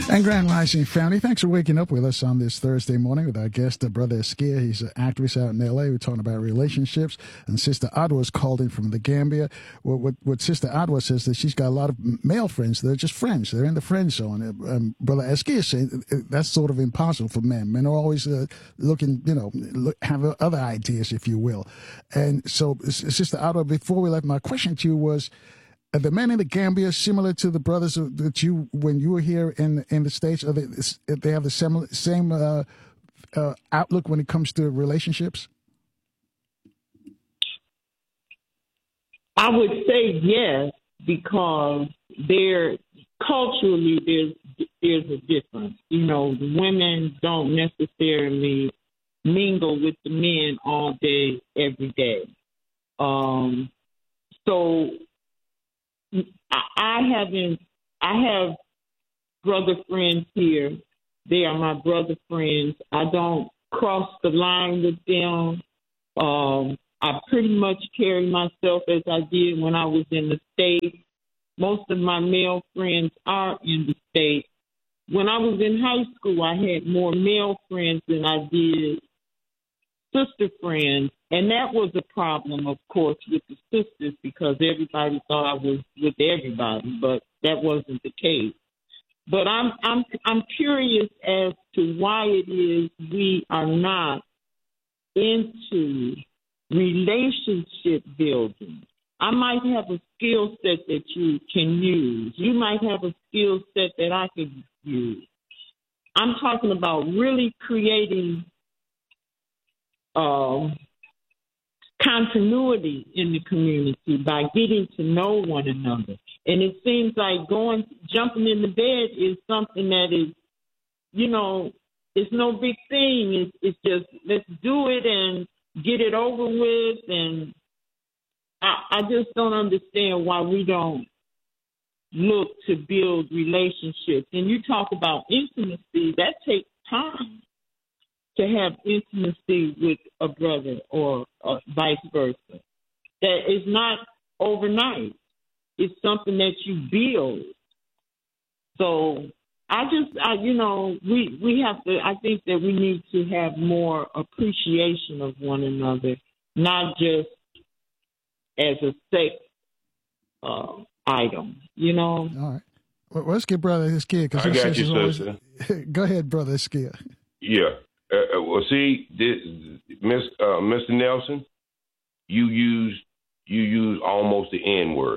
And Grand Rising family, thanks for waking up with us on this Thursday morning with our guest, Brother Eskia. He's an activist out in L.A. We're talking about relationships. And Sister Adwa's called in from the Gambia. What Sister Adwa says that she's got a lot of male friends. They're just friends. They're in the friend zone. Brother Eskia says that's sort of impossible for men. Men are always looking, have other ideas, if you will. And so, Sister Adwa, before we left, my question to you was, are the men in the Gambia similar to the brothers that you, when you were here in the States? Are they have the same outlook when it comes to relationships? I would say yes, because culturally there's a difference. The women don't necessarily mingle with the men all day, every day. So I have brother friends here. They are my brother friends. I don't cross the line with them. I pretty much carry myself as I did when I was in the States. Most of my male friends are in the States. When I was in high school, I had more male friends than I did sister friends. And that was a problem, of course, with the sisters, because everybody thought I was with everybody, but that wasn't the case. But I'm curious as to why it is we are not into relationship building. I might have a skill set that you can use. You might have a skill set that I could use. I'm talking about really creating continuity in the community by getting to know one another. And it seems like jumping in the bed is something that is, it's no big thing. It's just, let's do it and get it over with. And I just don't understand why we don't look to build relationships. And you talk about intimacy, that takes time to have intimacy with a brother or vice versa. That is not overnight. It's something that you build. So we have to, I think that we need to have more appreciation of one another, not just as a sex item, All right. Well, let's get Brother Eskia. I got you, sister. Go ahead, Brother Eskia. Yeah. Well, see, Mr. Nelson, you use almost the N word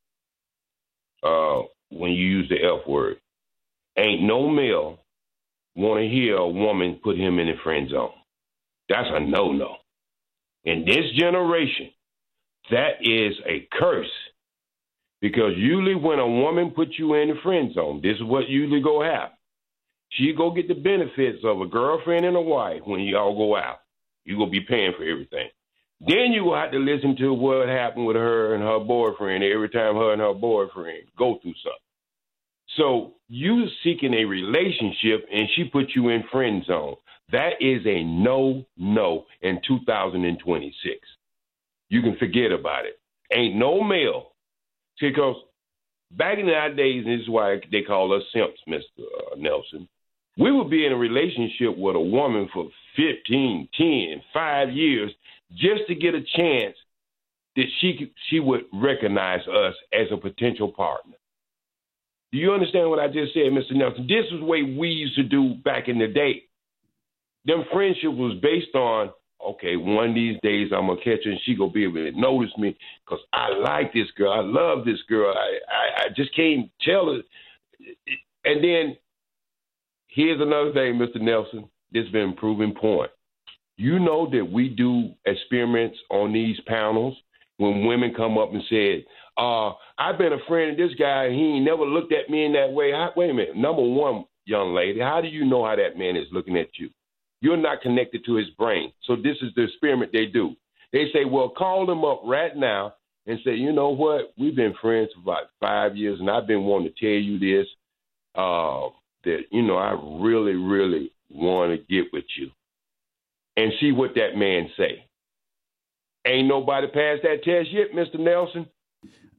when you use the F word. Ain't no male want to hear a woman put him in the friend zone. That's a no-no. In this generation, that is a curse, because usually when a woman puts you in the friend zone, this is what usually go happen. She go get the benefits of a girlfriend and a wife when y'all go out. You gonna be paying for everything. Then you will have to listen to what happened with her and her boyfriend every time her and her boyfriend go through something. So you seeking a relationship and she put you in friend zone. That is a no in 2026. You can forget about it. Ain't no male. Because back in our days, and this is why they call us simps, Mr. Nelson, we would be in a relationship with a woman for 15, 10, 5 years just to get a chance that she would recognize us as a potential partner. Do you understand what I just said, Mr. Nelson? This is the way we used to do back in the day. Them friendship was based on, okay, one of these days I'm going to catch her and she going to be able to notice me because I like this girl. I love this girl. I just can't tell her. And then here's another thing, Mr. Nelson. This has been a proven point. You know that we do experiments on these panels when women come up and said, I've been a friend of this guy and he ain't never looked at me in that way. Wait a minute. Number one, young lady, how do you know how that man is looking at you? You're not connected to his brain. So this is the experiment they do. They say, well, call him up right now and say, you know what? We've been friends for about 5 years, and I've been wanting to tell you this, that, I really, really want to get with you. And see what that man say. Ain't nobody passed that test yet, Mr. Nelson?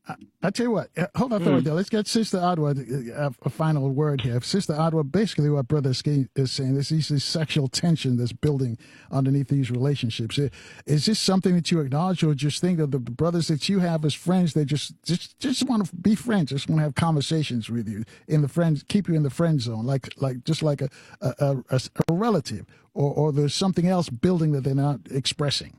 I tell you what, hold on right there. Let's get Sister Adwa a final word here. Sister Adwa, basically what Brother Ski is saying is this sexual tension that's building underneath these relationships. Is this something that you acknowledge, or just think of the brothers that you have as friends? They just want to be friends, just want to have conversations with you in the friends, keep you in the friend zone, like a relative, or there's something else building that they're not expressing.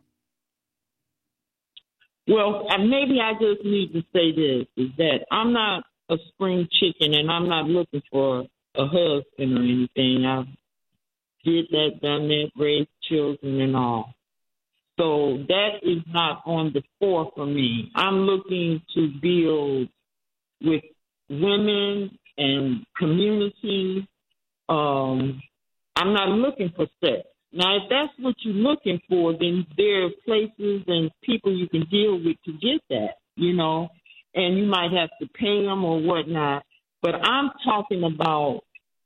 Well, maybe I just need to say this, is that I'm not a spring chicken and I'm not looking for a husband or anything. I did that, done that, raised children and all. So that is not on the fore for me. I'm looking to build with women and community. I'm not looking for sex. Now, if that's what you're looking for, then there are places and people you can deal with to get that, and you might have to pay them or whatnot. But I'm talking about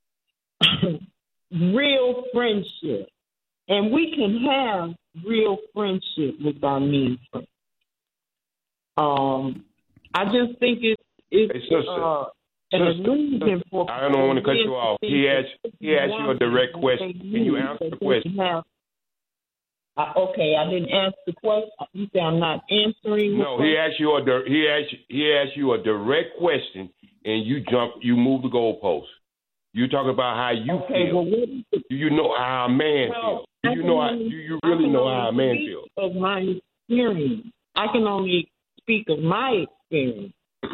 real friendship. And we can have real friendship with our men friends. I just think it's an illusion for people. I don't want to cut you off. He asked you a direct question. Can you answer the question? Okay, I didn't ask the question. You say I'm not answering. No, he asked you a direct question, and you moved the goalpost. You talk about how you feel. Well, do you know how a man feels? Do you really know how a man feels? Of my experience, I can only speak of my experience.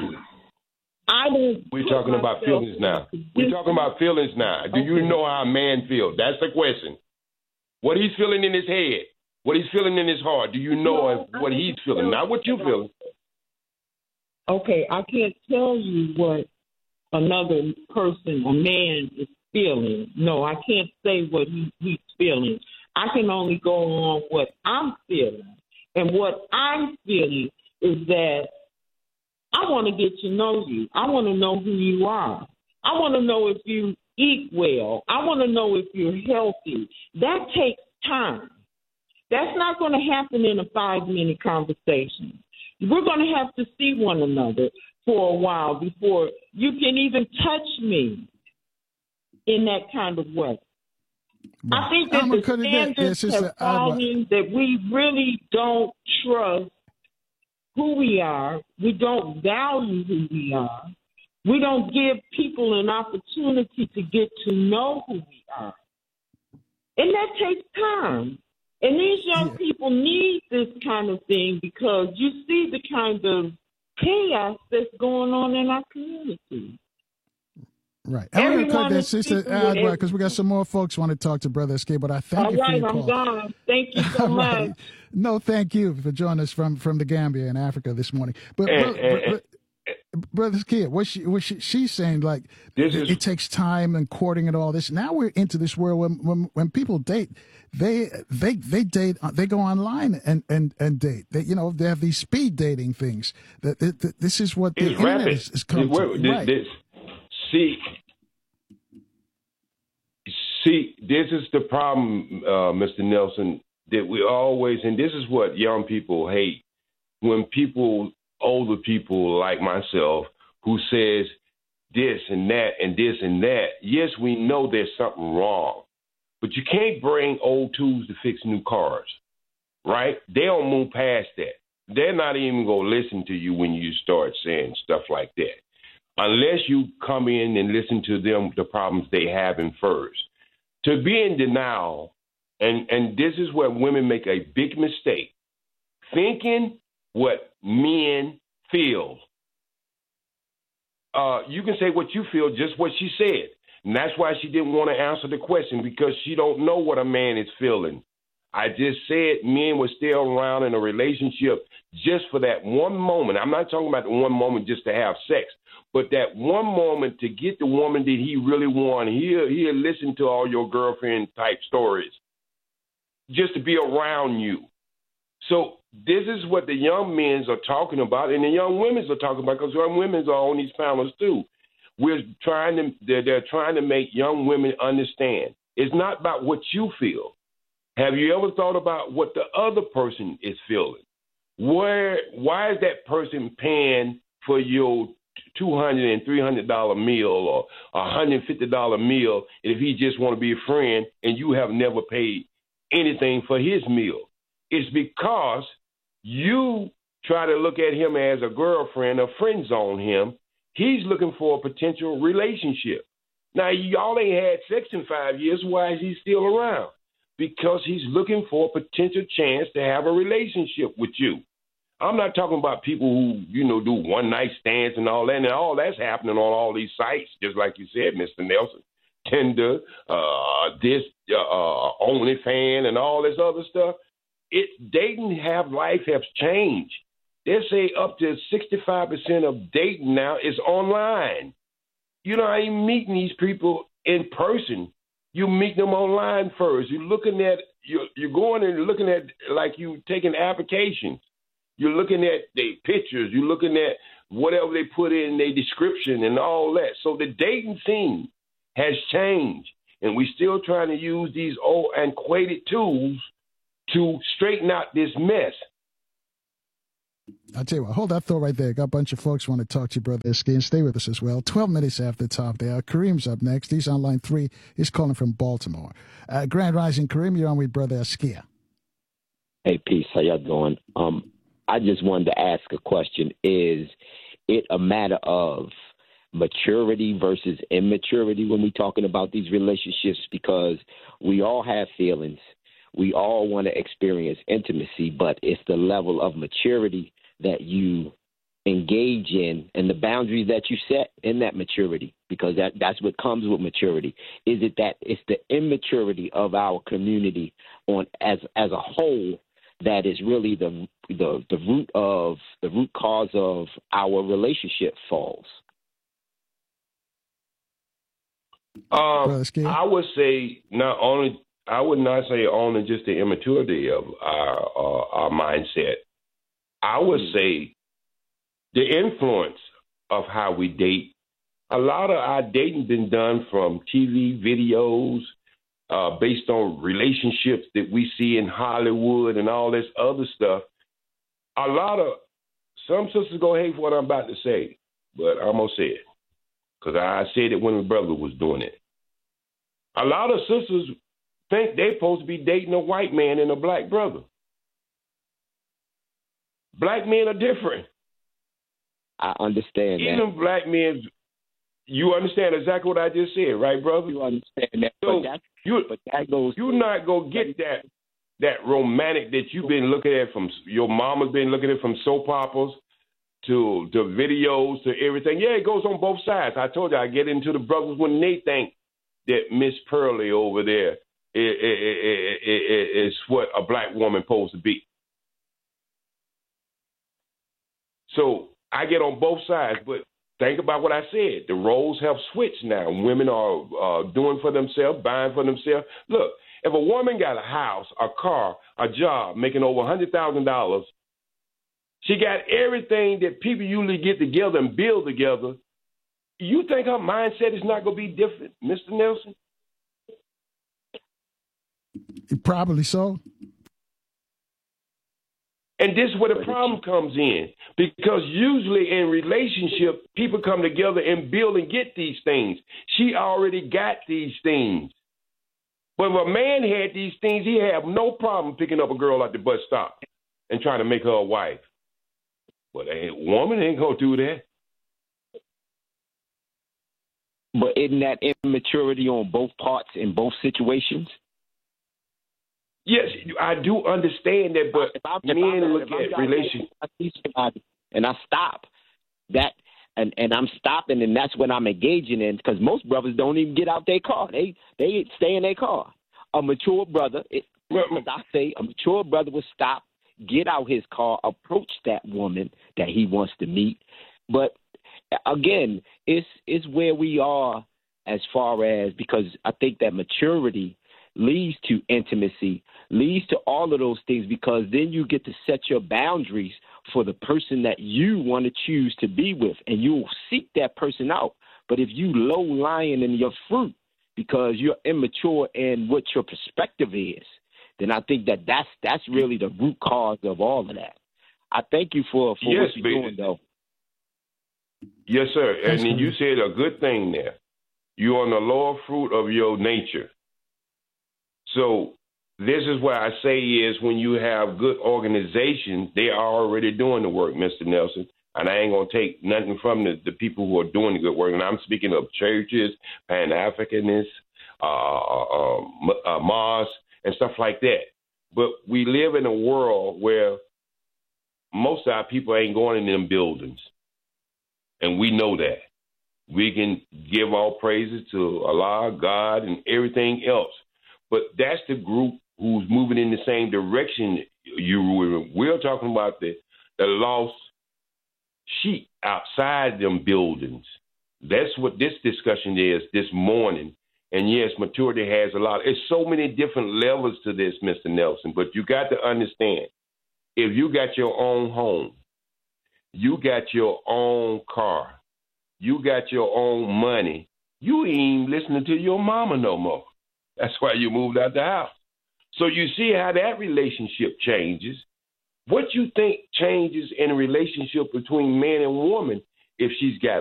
We're talking about feelings now. We're talking about feelings now. Do you know how a man feels? That's the question. What he's feeling in his head, what he's feeling in his heart. Do you know what he's feeling? Not what you're feeling. Okay, I can't tell you what another person, a man, is feeling. No, I can't say what he's feeling. I can only go on what I'm feeling. And what I'm feeling is that I want to get to know you. I want to know who you are. I want to know if you eat well. I want to know if you're healthy. That takes time. That's not going to happen in a 5-minute conversation. We're going to have to see one another for a while before you can even touch me in that kind of way. Right. I think that the standards have fallen, that we really don't trust who we are. We don't value who we are. We don't give people an opportunity to get to know who we are. And that takes time. And these young people need this kind of thing because you see the kind of chaos that's going on in our community. Right. I want to cut that, Sister Adwa, because we got some more folks want to talk to Brother Escape, but I thank you for your call. All right, I'm gone. Thank you so much. Right. No, thank you for joining us from the Gambia in Africa this morning. But Brother Escape, she's saying, like, it takes time and courting and all this. Now we're into this world when people date, they date, they go online and date. They have these speed dating things. This is what the internet is coming to. Right. See, this is the problem, Mr. Nelson, that we always, and this is what young people hate, when older people like myself, who says this and that and this and that. Yes, we know there's something wrong, but you can't bring old tools to fix new cars, right? They don't move past that. They're not even going to listen to you when you start saying stuff like that, unless you come in and listen to them, the problems they have in first. To be in denial, and this is where women make a big mistake, thinking what men feel. You can say what you feel, just what she said. And that's why she didn't want to answer the question, because she don't know what a man is feeling. I just said men will stay around in a relationship just for that one moment. I'm not talking about the one moment just to have sex, but that one moment to get the woman that he really wants. He'll listen to all your girlfriend type stories just to be around you. So this is what the young men are talking about, and the young women are talking about, because young women are on these panels too. They're trying to make young women understand it's not about what you feel. Have you ever thought about what the other person is feeling? Why is that person paying for your $200 and $300 meal or $150 meal if he just want to be a friend and you have never paid anything for his meal. It's because you try to look at him as a girlfriend or friend zone him. He's looking for a potential relationship. Now, y'all ain't had sex in 5 years. Why is he still around? Because he's looking for a potential chance to have a relationship with you. I'm not talking about people who, do one-night stands and all that, and all that's happening on all these sites, just like you said, Mr. Nelson. Tinder, OnlyFans, and all this other stuff. Dating life has changed. They say up to 65% of dating now is online. You're not even meeting these people in person. You meet them online first. You're going and looking at like you taking applications. You're looking at their pictures. You're looking at whatever they put in their description and all that. So the dating scene has changed, and we're still trying to use these old antiquated tools to straighten out this mess. I'll tell you what, hold that thought right there. Got a bunch of folks want to talk to you, Brother Eskia. Stay with us as well. 12 minutes after the top there. Kareem's up next. He's on line 3. He's calling from Baltimore. Grand Rising, Kareem, you're on with Brother Eskia. Hey, peace. How y'all doing? I just wanted to ask a question. Is it a matter of maturity versus immaturity when we're talking about these relationships? Because we all have feelings. We all want to experience intimacy, but it's the level of maturity that you engage in and the boundaries that you set in that maturity, because that's what comes with maturity. Is it that it's the immaturity of our community as a whole that is really the root cause of our relationship falls? I would say I would not say only just the immaturity of our mindset. I would say the influence of how we date. A lot of our dating been done from TV videos, based on relationships that we see in Hollywood and all this other stuff. Some sisters go hate for what I'm about to say, but I'm going to say it because I said it when my brother was doing it. A lot of sisters think they're supposed to be dating a white man and a black brother. Black men are different. I understand that. Even black men, you understand exactly what I just said, right, brother? You understand that. So you're not going to get that romantic that you've been looking at from your mama's been looking at from soap operas to videos to everything. Yeah, it goes on both sides. I told you I get into the brothers when they think that Miss Pearly over there is what a black woman supposed to be. So I get on both sides, but think about what I said. The roles have switched now. Women are doing for themselves, buying for themselves. Look, if a woman got a house, a car, a job, making over $100,000, she got everything that people usually get together and build together. You think her mindset is not going to be different, Mr. Nelson? Probably so. And this is where the problem comes in, because usually in relationship, people come together and build and get these things. She already got these things. But if a man had these things, he have no problem picking up a girl at the bus stop and trying to make her a wife. But a woman ain't going to do that. But isn't that immaturity on both parts in both situations? Yes, I do understand that, but men look at relationships. I see somebody and I stop that, and I'm stopping, and that's what I'm engaging in, because most brothers don't even get out their car. They stay in their car. A mature brother, a mature brother would stop, get out his car, approach that woman that he wants to meet. But again, it's where we are as far as, because I think that maturity leads to intimacy, leads to all of those things, because then you get to set your boundaries for the person that you want to choose to be with, and you'll seek that person out. But if you low-lying in your fruit because you're immature in what your perspective is, then I think that's really the root cause of all of that. I thank you for what you're doing, though. Yes, sir. Thanks, And then you man. said a good thing there. You're on the lower fruit of your nature. So this is what I say is when you have good organizations, they are already doing the work, Mr. Nelson. And I ain't going to take nothing from the people who are doing the good work. And I'm speaking of churches, Pan-Africanists, mosques, and stuff like that. But we live in a world where most of our people ain't going in them buildings. And we know that. We can give all praises to Allah, God, and everything else. But that's the group who's moving in the same direction we're talking about the lost sheep outside them buildings. That's what this discussion is this morning. And yes, maturity has a lot. It's so many different levels to this, Mr. Nelson. But you got to understand, if you got your own home, you got your own car, you got your own money, you ain't listening to your mama no more. That's why you moved out the house. So you see how that relationship changes. What you think changes in a relationship between man and woman if she's got